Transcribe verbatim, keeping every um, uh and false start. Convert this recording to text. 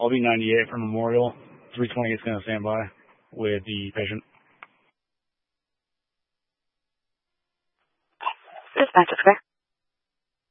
I'll be ninety-eight for Memorial. three twenty is going to stand by with the patient. Dispatch, okay.